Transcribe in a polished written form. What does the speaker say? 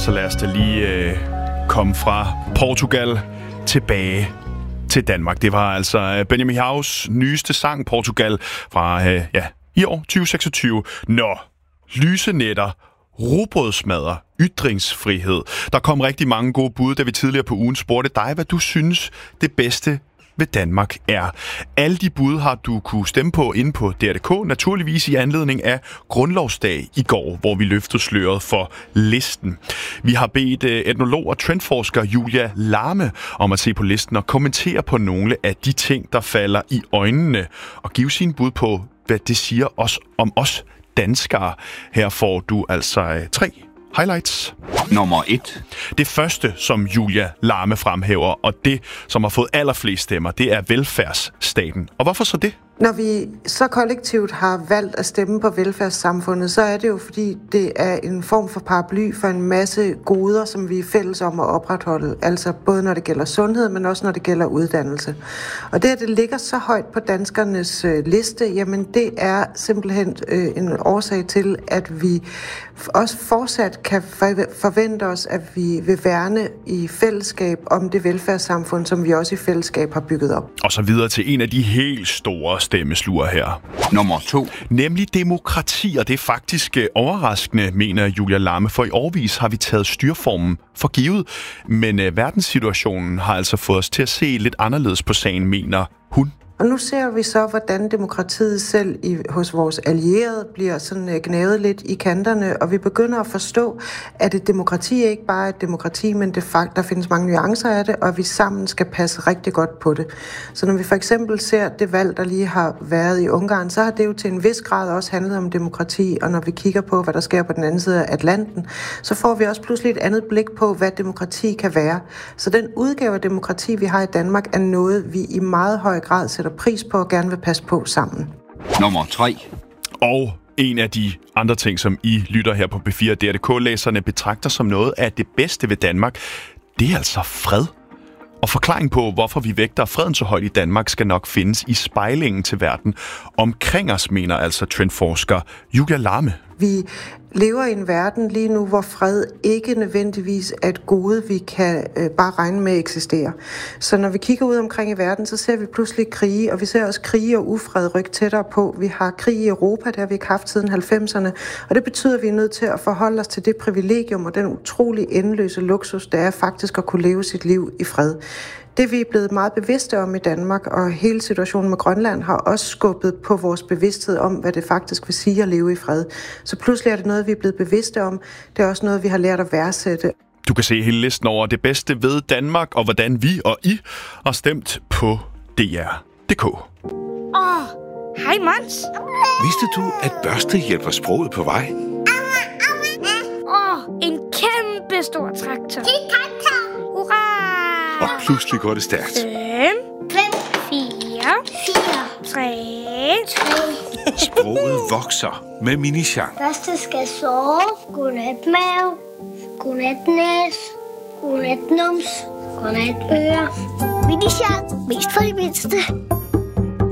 så lad os da lige komme fra Portugal tilbage til Danmark. Det var altså Benjamin Haus nyeste sang, Portugal, fra i år 2026. Lyse nætter, rugbrødsmadder, ytringsfrihed. Der kom rigtig mange gode bud, da vi tidligere på ugen spurgte dig, hvad du synes det bedste ved Danmark er. Alle de bud har du kunne stemme på inde på DR.dk, naturligvis i anledning af Grundlovsdag i går, hvor vi løftede sløret for listen. Vi har bedt etnolog og trendforsker Julia Larme om at se på listen og kommentere på nogle af de ting, der falder i øjnene, og give sin bud på, hvad det siger om os danskere. Her får du altså 3 highlights. Nummer 1. Det første, som Julia Larme fremhæver, og det, som har fået allerflest stemmer, det er velfærdsstaten. Og hvorfor så det? Når vi så kollektivt har valgt at stemme på velfærdssamfundet, så er det jo fordi, det er en form for paraply for en masse goder, som vi er fælles om at opretholde. Altså både når det gælder sundhed, men også når det gælder uddannelse. Og det, at det ligger så højt på danskernes liste, jamen det er simpelthen en årsag til, at vi også fortsat kan forvente os, at vi vil værne i fællesskab om det velfærdssamfund, som vi også i fællesskab har bygget op. Og så videre til en af de helt store stemmesluger her. Nummer 2. Nemlig demokrati, og det er faktisk overraskende, mener Julia Larme, for i årevis har vi taget styreformen for givet, men verdenssituationen har altså fået os til at se lidt anderledes på sagen, mener hun. Og nu ser vi så, hvordan demokratiet selv hos vores allierede bliver sådan gnavet lidt i kanterne, og vi begynder at forstå, at et demokrati ikke bare er et demokrati, men der findes mange nuancer af det, og at vi sammen skal passe rigtig godt på det. Så når vi for eksempel ser det valg, der lige har været i Ungarn, så har det jo til en vis grad også handlet om demokrati, og når vi kigger på, hvad der sker på den anden side af Atlanten, så får vi også pludselig et andet blik på, hvad demokrati kan være. Så den udgave af demokrati, vi har i Danmark, er noget, vi i meget høj grad sætter pris på og gerne vil passe på sammen. Nummer 3. Og en af de andre ting, som I lytter her på B4 og DR.dk-læserne betragter som noget af det bedste ved Danmark, det er altså fred. Og forklaring på, hvorfor vi vægter freden så højt i Danmark, skal nok findes i spejlingen til verden omkring os, mener altså trendforsker Julia Larme. Vi lever i en verden lige nu, hvor fred ikke nødvendigvis er et gode, vi kan bare regne med eksisterer. Så når vi kigger ud omkring i verden, så ser vi pludselig krige, og vi ser også krige og ufred rykke tættere på. Vi har krig i Europa, det har vi ikke haft siden 90'erne, og det betyder, at vi er nødt til at forholde os til det privilegium og den utrolig endeløse luksus, det er faktisk at kunne leve sit liv i fred. Det vi er blevet meget bevidste om i Danmark, og hele situationen med Grønland har også skubbet på vores bevidsthed om, hvad det faktisk vil sige at leve i fred. Så pludselig er det noget, vi er blevet bevidste om. Det er også noget, vi har lært at værdsætte. Du kan se hele listen over det bedste ved Danmark, og hvordan vi og I har stemt på DR.dk. Hej Mons. Vidste du, at børste hjælper sproget på vej? En kæmpe stor traktor. Det er traktor. Hurra! Og pludselig går det stærkt. 5, 4, 3. Sproget vokser med Minichan. Første skal sove. Godnat mave. Godnat næs. Godnat nums. Godnat øre. Minichan. Mest for de mindste.